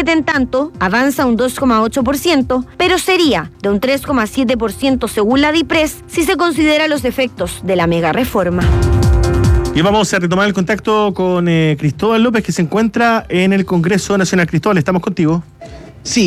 2027 en tanto avanza un 2,8%, pero sería de un 3,7% según la DIPRES si se considera los efectos de la mega reforma. Y vamos a retomar el contacto con Cristóbal López, que se encuentra en el Congreso Nacional. Cristóbal, estamos contigo.